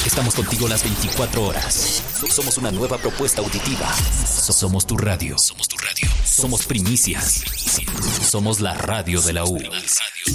Estamos contigo las 24 horas. Somos una nueva propuesta auditiva. Somos tu radio. Somos primicia. Somos la radio de la U.